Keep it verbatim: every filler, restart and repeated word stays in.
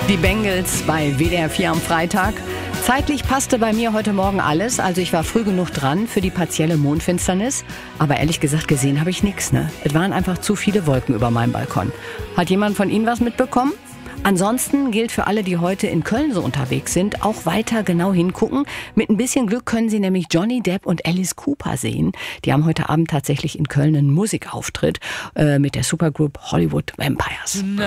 Die Bengals bei W D R vier am Freitag. Zeitlich passte bei mir heute Morgen alles, also ich war früh genug dran für die partielle Mondfinsternis. Aber ehrlich gesagt, gesehen habe ich nichts, ne? Es waren einfach zu viele Wolken über meinem Balkon. Hat jemand von Ihnen was mitbekommen? Ansonsten gilt für alle, die heute in Köln so unterwegs sind, auch weiter genau hingucken. Mit ein bisschen Glück können Sie nämlich Johnny Depp und Alice Cooper sehen. Die haben heute Abend tatsächlich in Köln einen Musikauftritt äh, mit der Supergroup Hollywood Vampires.